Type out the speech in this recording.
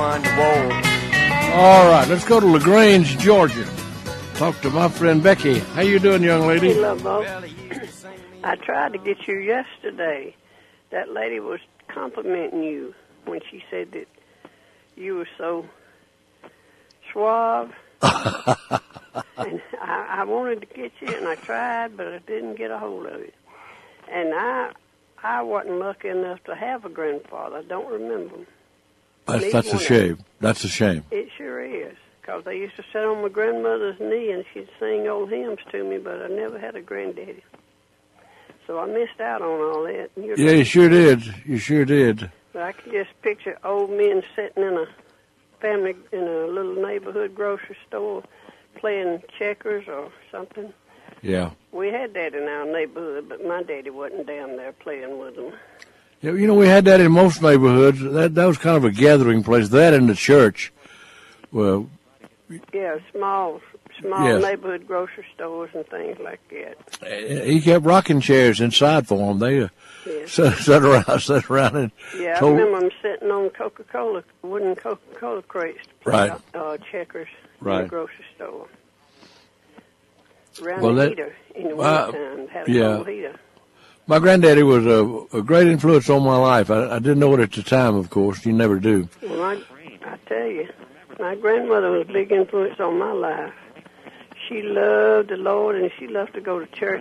All right, let's go to LaGrange, Georgia. Talk to my friend Becky. How you doing, young lady? Hey, love, Bo. I tried to get you yesterday. That lady was complimenting you when she said that you were so suave. And I wanted to get you, and I tried, but I didn't get a hold of it. And I wasn't lucky enough to have a grandfather. I don't remember him. That's a shame. That's a shame. It sure is, because I used to sit on my grandmother's knee, and she'd sing old hymns to me, but I never had a granddaddy. So I missed out on all that. Yeah, you sure did. You sure did. But I could just picture old men sitting in a little neighborhood grocery store playing checkers or something. Yeah. We had that in our neighborhood, but my daddy wasn't down there playing with them. Yeah, you know, we had that in most neighborhoods. That was kind of a gathering place. That and the church. Well. Yeah, small yes. neighborhood grocery stores and things like that. He kept rocking chairs inside for them. They sat around and. Yeah, I remember them sitting on wooden Coca-Cola crates to play checkers in the grocery store. Around the heater in the wintertime, had a cold heater. My granddaddy was a great influence on my life. I didn't know it at the time, of course. You never do. Well, I tell you, my grandmother was a big influence on my life. She loved the Lord, and she loved to go to church